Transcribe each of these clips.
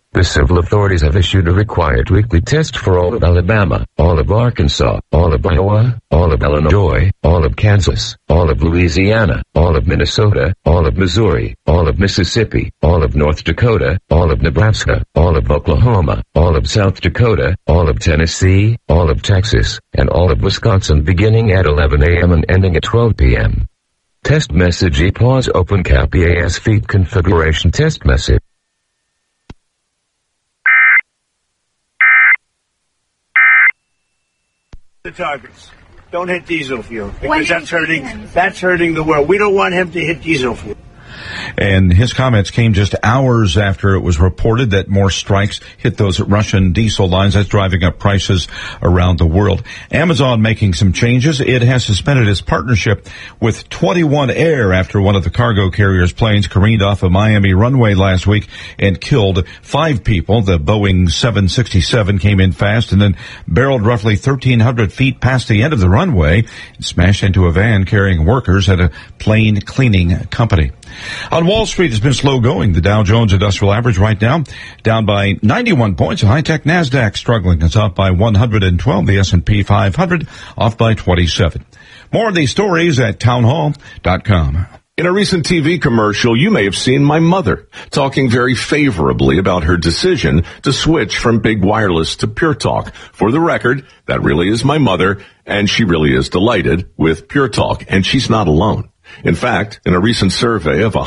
The civil authorities have issued a required weekly test for all of Alabama, all of Arkansas, all of Iowa, all of Illinois, all of Kansas, all of Louisiana, all of Minnesota, all of Missouri, all of Mississippi, all of North Dakota, all of Nebraska, all of Oklahoma, all of South Dakota, all of Tennessee, all of Texas, and all of Wisconsin beginning at 11 a.m. and ending at 12 p.m. Test message EPAUSE open cap EAS feed configuration test message. The targets. Don't hit diesel fuel because that's hurting the world. We don't want him to hit diesel fuel. And his comments came just hours after it was reported that more strikes hit those Russian diesel lines. That's driving up prices around the world. Amazon making some changes. It has suspended its partnership with 21 Air after one of the cargo carrier's planes careened off a Miami runway last week and killed 5 people. The Boeing 767 came in fast and then barreled roughly 1,300 feet past the end of the runway and smashed into a van carrying workers at a plane cleaning company. On Wall Street, it's been slow going. The Dow Jones Industrial Average right now down by 91 points. The high-tech NASDAQ struggling. It's up by 112. The S&P 500 off by 27. More of these stories at townhall.com. In a recent TV commercial, you may have seen my mother talking very favorably about her decision to switch from Big Wireless to Pure Talk. For the record, that really is my mother, and she really is delighted with Pure Talk, and she's not alone. In fact, in a recent survey of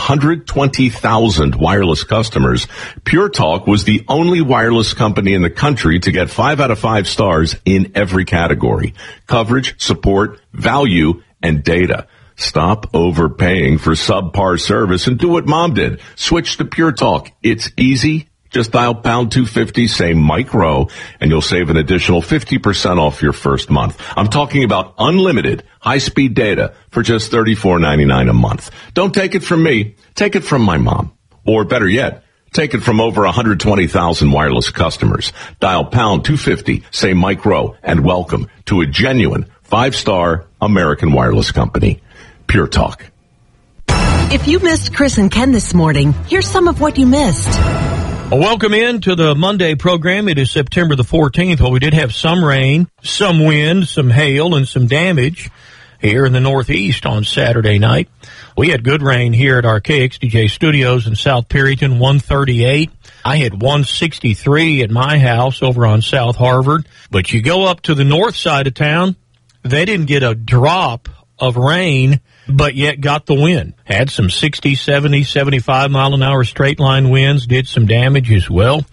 120,000 wireless customers, Pure Talk was the only wireless company in the country to get 5 out of 5 stars in every category: coverage, support, value, and data. Stop overpaying for subpar service and do what Mom did. Switch to Pure Talk. It's easy. Just dial pound 250, say Mike Rowe, and you'll save an additional 50% off your first month. I'm talking about unlimited high-speed data for just $34.99 a month. Don't take it from me. Take it from my mom. Or better yet, take it from over 120,000 wireless customers. Dial pound 250, say Mike Rowe, and welcome to a genuine 5-star American wireless company. Pure Talk. If you missed Chris and Ken this morning, here's some of what you missed. Welcome in to the Monday program. It is September the 14th. Well, we did have some rain, some wind, some hail, and some damage here in the Northeast on Saturday night. We had good rain here at our KXDJ studios in South Perryton, 138. I had 163 at my house over on South Harvard. But you go up to the north side of town, they didn't get a drop of rain, but yet got the wind. Had some 60, 70, 75 mile an hour straight line winds, did some damage as well.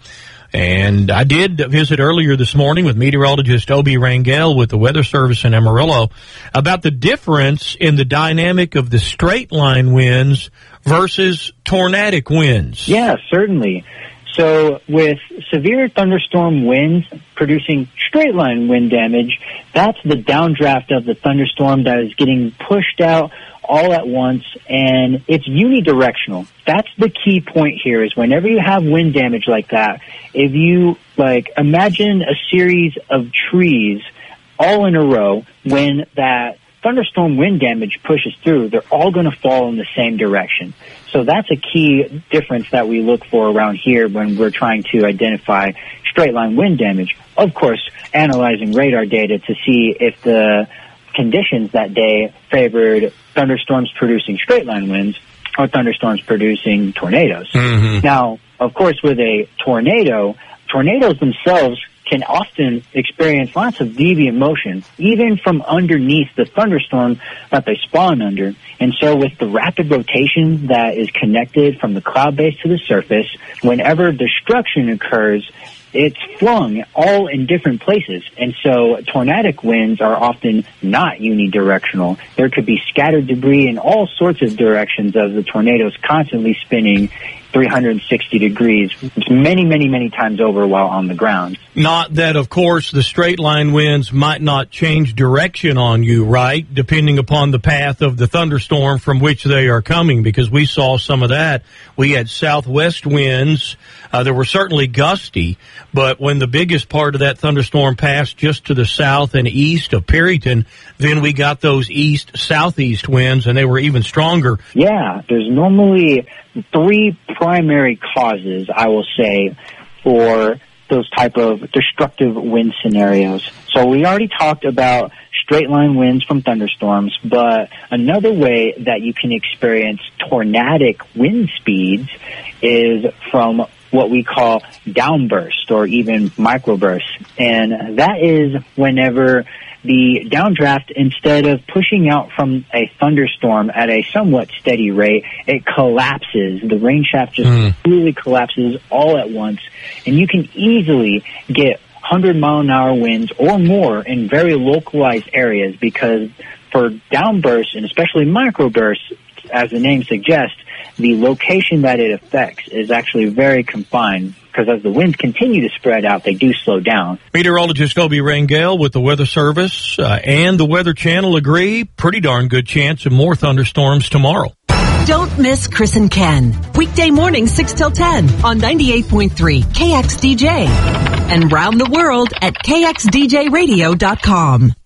And I did visit earlier this morning with meteorologist Obi Rangel with the Weather Service in Amarillo about the difference in the dynamic of the straight line winds versus tornadic winds. Yeah, certainly. So with severe thunderstorm winds producing straight line wind damage, that's the downdraft of the thunderstorm that is getting pushed out all at once, and it's unidirectional. That's the key point here, is whenever you have wind damage like that, if you imagine a series of trees all in a row, when that thunderstorm wind damage pushes through, they're all going to fall in the same direction. So that's a key difference that we look for around here when we're trying to identify straight line wind damage. Of course, analyzing radar data to see if the conditions that day favored thunderstorms producing straight line winds or thunderstorms producing tornadoes. Mm-hmm. Now, of course, with a tornado, tornadoes themselves can often experience lots of deviant motion, even from underneath the thunderstorm that they spawn under. And so with the rapid rotation that is connected from the cloud base to the surface, whenever destruction occurs, it's flung all in different places. And so tornadic winds are often not unidirectional. There could be scattered debris in all sorts of directions as the tornadoes constantly spinning 360 degrees, many, many, many times over while on the ground. Not that, of course, the straight line winds might not change direction on you, right, depending upon the path of the thunderstorm from which they are coming, because we saw some of that. We had southwest winds. They were certainly gusty, but when the biggest part of that thunderstorm passed just to the south and east of Perryton, then we got those east-southeast winds, and they were even stronger. Yeah, there's normally 3 primary causes, I will say, for those type of destructive wind scenarios. So we already talked about straight line winds from thunderstorms, but another way that you can experience tornadic wind speeds is from what we call downburst or even microbursts. And that is whenever the downdraft, instead of pushing out from a thunderstorm at a somewhat steady rate, it collapses. The rain shaft just completely collapses all at once. And you can easily get 100-mile-an-hour winds or more in very localized areas, because for downbursts, and especially microbursts, as the name suggests, the location that it affects is actually very confined, because as the winds continue to spread out, they do slow down. Meteorologist Obi Rangel with the Weather Service and the Weather Channel agree. Pretty darn good chance of more thunderstorms tomorrow. Don't miss Chris and Ken. Weekday mornings 6 till 10 on 98.3 KXDJ. And round the world at KXDJRadio.com.